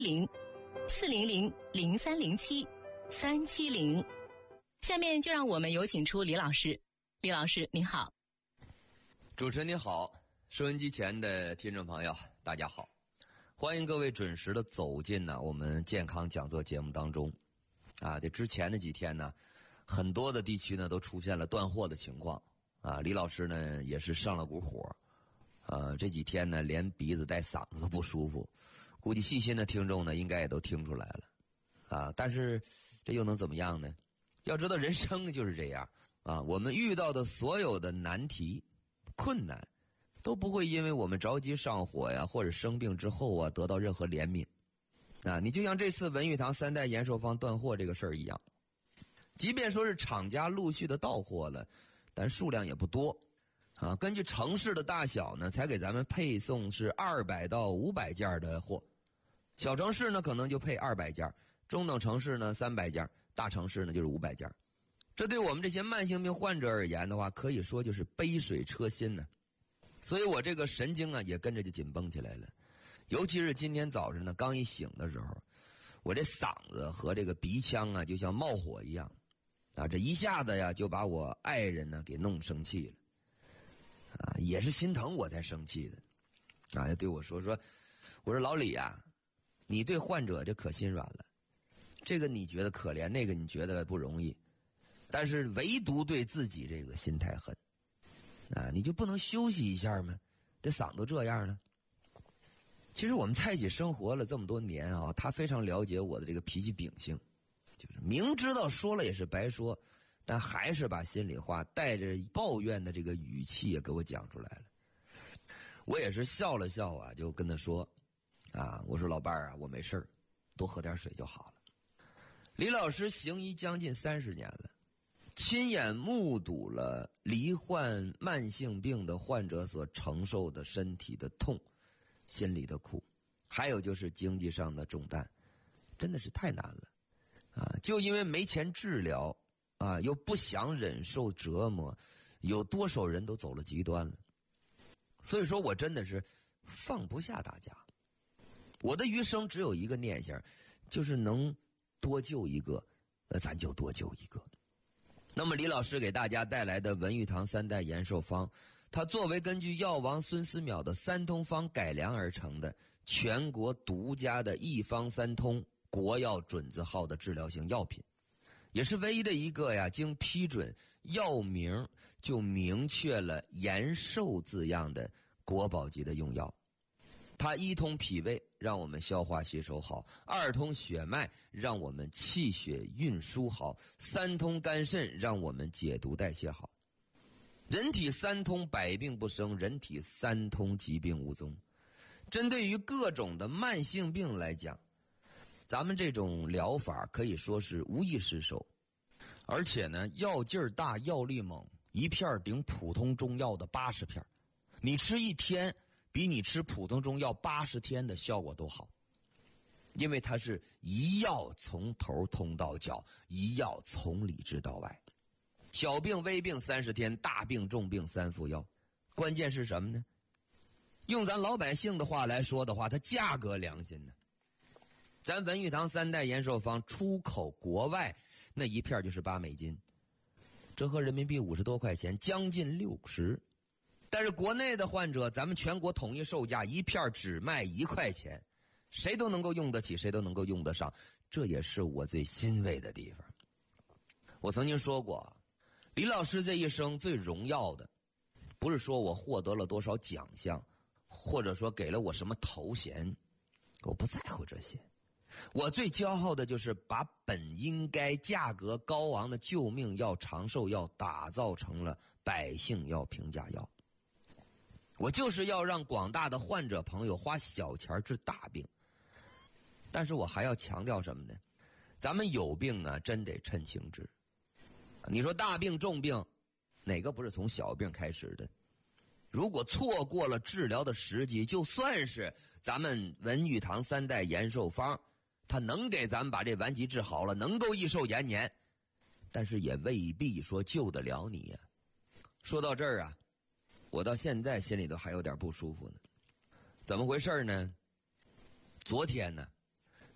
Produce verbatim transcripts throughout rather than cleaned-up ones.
零四零零零三零七三七零。下面就让我们有请出李老师。李老师您好。 主持人您好，收音机前的听众朋友大家好，欢迎各位准时的走进呢我们健康讲座节目当中。啊，这之前的几天呢，很多的地区呢都出现了断货的情况啊。李老师呢也是上了股火，呃，这几天呢连鼻子带嗓子都不舒服，估计细心的听众呢应该也都听出来了啊。但是这又能怎么样呢？要知道人生就是这样啊，我们遇到的所有的难题、困难，都不会因为我们着急上火呀，或者生病之后啊得到任何怜悯。啊，你就像这次文玉堂三代延寿方断货这个事儿一样，即便说是厂家陆续的到货了，但数量也不多啊。根据城市的大小呢，才给咱们配送是二百到五百件的货。小城市呢可能就配二百件，中等城市呢三百件，大城市呢就是五百件。这对我们这些慢性病患者而言的话，可以说就是杯水车薪呢。所以我这个神经啊也跟着就紧绷起来了。尤其是今天早晨呢，刚一醒的时候，我这嗓子和这个鼻腔啊，就像冒火一样，啊，这一下子呀，就把我爱人呢给弄生气了，啊，也是心疼我才生气的，啊，就对我说说，我说老李啊，你对患者这可心软了，这个你觉得可怜，那个你觉得不容易，但是唯独对自己这个心太狠，啊，你就不能休息一下吗？这嗓子都这样了。其实我们在一起生活了这么多年啊，他非常了解我的这个脾气秉性，就是明知道说了也是白说，但还是把心里话带着抱怨的这个语气也给我讲出来了。我也是笑了笑啊，就跟他说啊，我说老伴儿啊，我没事儿，多喝点水就好了。李老师行医将近三十年了，亲眼目睹了罹患慢性病的患者所承受的身体的痛、心里的苦，还有就是经济上的重担，真的是太难了啊！就因为没钱治疗啊，又不想忍受折磨，有多少人都走了极端了。所以说我真的是放不下大家，我的余生只有一个念想，就是能多救一个，那咱就多救一个。那么李老师给大家带来的文玉堂三代延寿方，它作为根据药王孙思邈的三通方改良而成的全国独家的一方三通国药准字号的治疗型药品，也是唯一的一个呀经批准药名就明确了延寿字样的国宝级的用药。它一通脾胃，让我们消化吸收好；二通血脉，让我们气血运输好；三通肝肾，让我们解毒代谢好。人体三通，百病不生；人体三通，疾病无踪。针对于各种的慢性病来讲，咱们这种疗法可以说是无一失手，而且呢，药劲儿大，药力猛，一片顶普通中药的八十片，你吃一天比你吃普通中药八十天的效果都好，因为它是一药从头通到脚，一药从里治到外。小病微病三十天，大病重病三副药。关键是什么呢？用咱老百姓的话来说的话，它价格良心呢。咱文玉堂三代延寿方出口国外，那一片就是八美金，折合人民币五十多块钱，将近六十。但是国内的患者，咱们全国统一售价一片只卖一块钱，谁都能够用得起，谁都能够用得上，这也是我最欣慰的地方。我曾经说过，李老师这一生最荣耀的，不是说我获得了多少奖项，或者说给了我什么头衔，我不在乎这些。我最骄傲的就是把本应该价格高昂的救命药、长寿药打造成了百姓药、平价药。我就是要让广大的患者朋友花小钱治大病。但是我还要强调什么呢？咱们有病啊，真得趁轻治。你说大病重病，哪个不是从小病开始的？如果错过了治疗的时机，就算是咱们文玉堂三代延寿方，它能给咱们把这顽疾治好了，能够益寿延年，但是也未必说救得了你呀、啊。说到这儿啊，我到现在心里头还有点不舒服呢。怎么回事呢？昨天呢，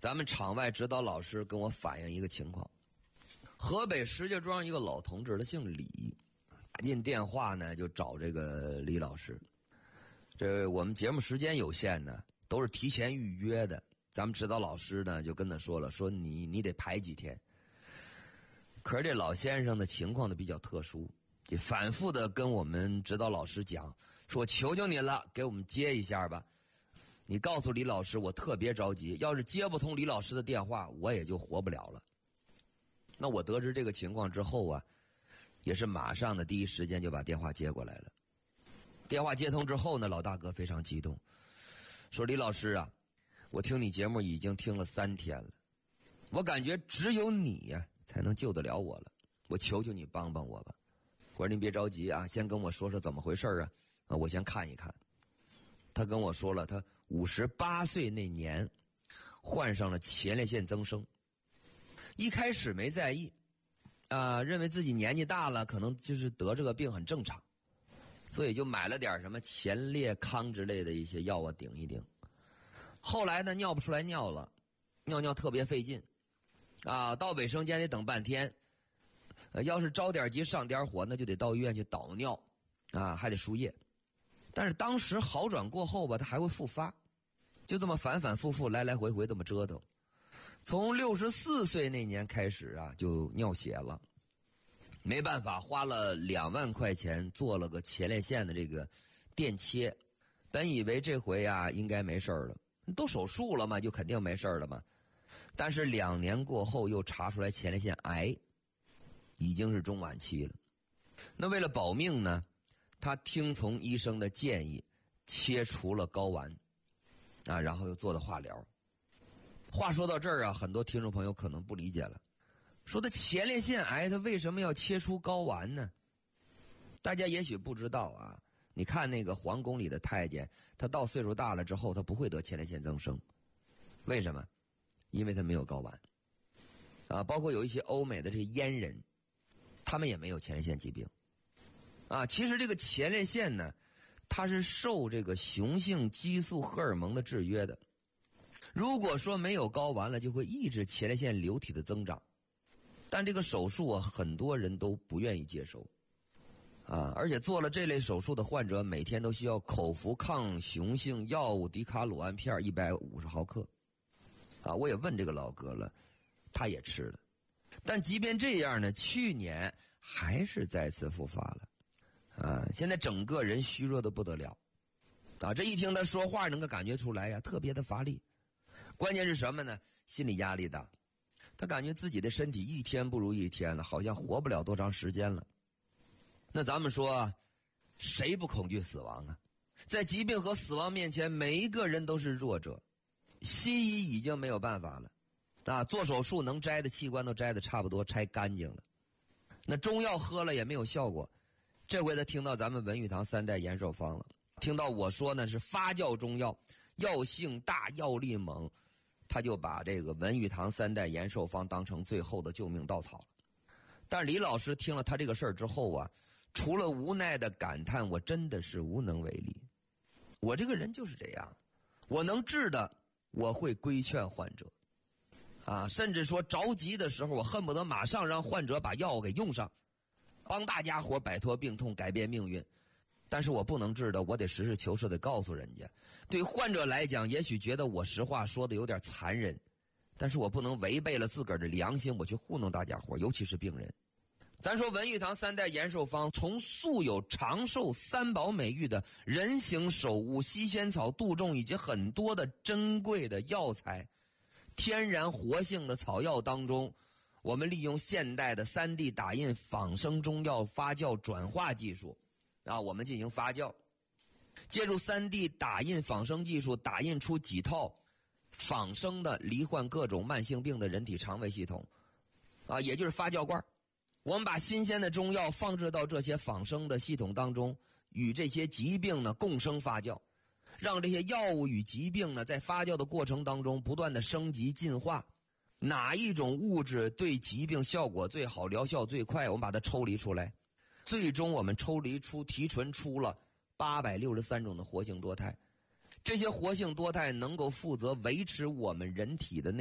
咱们场外指导老师跟我反映一个情况，河北石家庄一个老同志，他姓李，打进电话呢就找这个李老师。这我们节目时间有限呢，都是提前预约的。咱们指导老师呢就跟他说了，说你你得排几天。可是这老先生的情况呢比较特殊，就反复的跟我们指导老师讲，说我求求你了，给我们接一下吧。你告诉李老师，我特别着急，要是接不通李老师的电话，我也就活不了了。那我得知这个情况之后啊，也是马上的第一时间就把电话接过来了。电话接通之后呢，老大哥非常激动，说李老师啊，我听你节目已经听了三天了，我感觉只有你呀、啊、才能救得了我了，我求求你帮帮我吧。我说您别着急啊，先跟我说说怎么回事啊，啊，我先看一看。他跟我说了，他五十八岁那年患上了前列腺增生，一开始没在意，啊、呃，认为自己年纪大了，可能就是得这个病很正常，所以就买了点什么前列康之类的一些药啊顶一顶。后来呢，尿不出来尿了，尿尿特别费劲，啊，到卫生间得等半天，呃，要是着点急上点火，那就得到医院去导尿，啊，还得输液。但是当时好转过后吧，他还会复发，就这么反反复复来来回回这么折腾。从六十四岁那年开始啊，就尿血了，没办法，花了两万块钱做了个前列腺的这个电切。本以为这回啊应该没事了，都手术了嘛，就肯定没事了嘛。但是两年过后又查出来前列腺癌，已经是中晚期了。那为了保命呢，他听从医生的建议，切除了睾丸，啊，然后又做的化疗。话说到这儿啊，很多听众朋友可能不理解了，说的前列腺癌他为什么要切除睾丸呢？大家也许不知道啊，你看那个皇宫里的太监，他到岁数大了之后，他不会得前列腺增生，为什么？因为他没有睾丸。啊，包括有一些欧美的这些阉人，他们也没有前列腺疾病。啊，其实这个前列腺呢，它是受这个雄性激素荷尔蒙的制约的。如果说没有睾丸了，就会抑制前列腺流体的增长。但这个手术啊，很多人都不愿意接受。啊，而且做了这类手术的患者，每天都需要口服抗雄性药物迪卡鲁胺片一百五十毫克。啊，我也问这个老哥了，他也吃了。但即便这样呢，去年还是再次复发了。啊，现在整个人虚弱的不得了，啊，这一听他说话能够感觉出来呀，特别的乏力。关键是什么呢？心理压力大，他感觉自己的身体一天不如一天了，好像活不了多长时间了。那咱们说，谁不恐惧死亡啊？在疾病和死亡面前，每一个人都是弱者。西医已经没有办法了，啊，做手术能摘的器官都摘的差不多，拆干净了。那中药喝了也没有效果。这回他听到咱们文玉堂三代延寿方了，听到我说呢是发酵中药，药性大，药力猛，他就把这个文玉堂三代延寿方当成最后的救命稻草了。但李老师听了他这个事儿之后啊，除了无奈的感叹，我真的是无能为力。我这个人就是这样，我能治的我会规劝患者，啊，甚至说着急的时候，我恨不得马上让患者把药给用上，帮大家伙摆脱病痛，改变命运。但是我不能治的，我得实事求是的告诉人家。对患者来讲，也许觉得我实话说的有点残忍，但是我不能违背了自个儿的良心，我去糊弄大家伙，尤其是病人。咱说文玉堂三代延寿方，从素有长寿三宝美誉的人形首乌、西仙草、杜仲以及很多的珍贵的药材，天然活性的草药当中，我们利用现代的 三 D 打印仿生中药发酵转化技术，啊，我们进行发酵，借助 三 D 打印仿生技术，打印出几套仿生的罹患各种慢性病的人体肠胃系统，啊，也就是发酵罐。我们把新鲜的中药放置到这些仿生的系统当中，与这些疾病呢共生发酵，让这些药物与疾病呢在发酵的过程当中不断的升级进化。哪一种物质对疾病效果最好，疗效最快，我们把它抽离出来。最终我们抽离出提纯出了八百六十三种的活性多肽。这些活性多肽能够负责维持我们人体的内